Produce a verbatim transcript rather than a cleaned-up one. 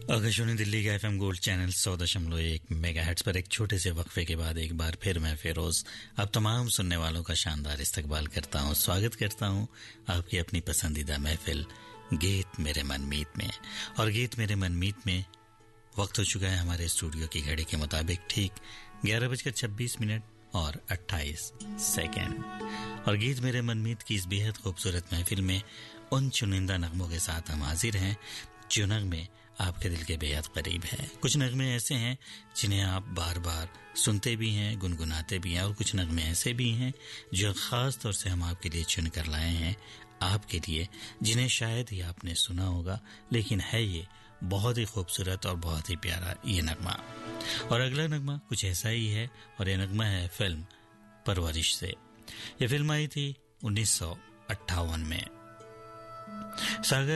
आकाशवाणी दिल्ली का FM gold channel सौ दशमलव एक मेगाहर्ट्ज पर एक छोटे से वक्फे के बाद एक बार फिर मैं फिरोज अब तमाम सुनने वालों का शानदार इस्तकबाल करता हूं, स्वागत करता हूं आपकी अपनी पसंदीदा महफिल गीत मेरे मनमीत में। और गीत मेरे मनमीत में वक्त हो चुका है हमारे स्टूडियो की घड़ी के मुताबिक ठीक ग्यारह बजकर छब्बीस मिनट और अट्ठाईस सेकेंड। और गीत मेरे मनमीत की इस बेहद खूबसूरत महफिल में उन चुनिंदा नगमों के साथ हम हाजिर हैं जो नगमे आपके दिल के बेहद करीब है। कुछ नगमे ऐसे हैं जिन्हें आप बार बार सुनते भी हैं, गुनगुनाते भी हैं, और कुछ नगमे ऐसे भी हैं जो खास तौर से हम आपके लिए चुन कर लाए हैं आपके लिए, जिन्हें शायद ही आपने सुना होगा, लेकिन है ये बहुत ही खूबसूरत और बहुत ही प्यारा ये नगमा। और अगला नगमा कुछ ऐसा ही है और ये नगमा है फिल्म परवरिश से। ये फिल्म आई थी उन्नीस सौ अट्ठावन में। सागर